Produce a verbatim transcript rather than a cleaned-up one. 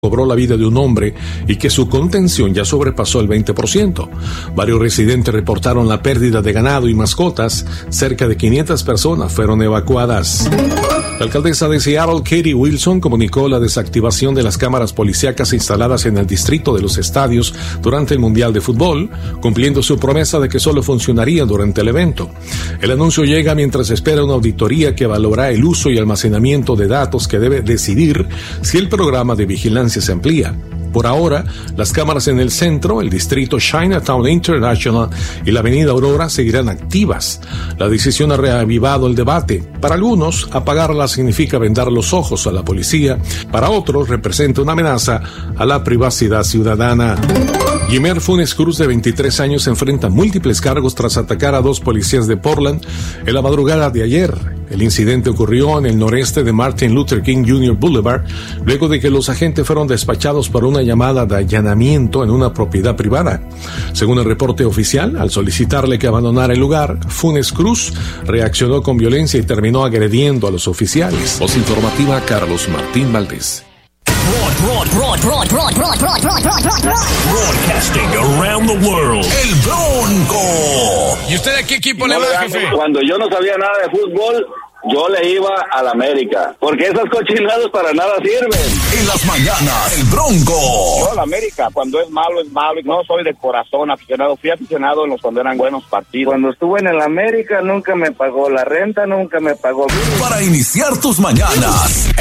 cobró la vida de un hombre y que su contención ya sobrepasó el veinte por ciento. Varios residentes reportaron la pérdida de ganado y mascotas. Cerca de quinientas personas fueron evacuadas. La alcaldesa de Seattle, Katie Wilson, comunicó la desactivación de las cámaras policíacas instaladas en el distrito de los estadios durante el Mundial de Fútbol, cumpliendo su promesa de que solo funcionarían durante el evento. El anuncio llega mientras espera una auditoría que evaluará el uso y almacenamiento de datos que debe decidir si el programa de vigilancia se amplía. Por ahora, las cámaras en el centro, el distrito Chinatown International y la avenida Aurora seguirán activas. La decisión ha reavivado el debate. Para algunos, apagarlas significa vendar los ojos a la policía. Para otros, representa una amenaza a la privacidad ciudadana. Yemer Funes Cruz, de veintitrés años, enfrenta múltiples cargos tras atacar a dos policías de Portland en la madrugada de ayer. El incidente ocurrió en el noreste de Martin Luther King junior Boulevard, luego de que los agentes fueron despachados por una llamada de allanamiento en una propiedad privada. Según el reporte oficial, al solicitarle que abandonara el lugar, Funes Cruz reaccionó con violencia y terminó agrediendo a los oficiales. Voz informativa, Carlos Martín Valdés. Broadcasting around the world. El Bronco. ¿Y usted a qué equipo no le va, le jefe? Cuando yo no sabía nada de fútbol, yo le iba al América, porque esas cochinadas para nada sirven. En las mañanas, el Bronco. Yo al América, cuando es malo, es malo. Y no soy de corazón aficionado. Fui aficionado en los cuando eran buenos partidos. Cuando estuve en el América, nunca me pagó la renta, nunca me pagó. Para iniciar tus mañanas.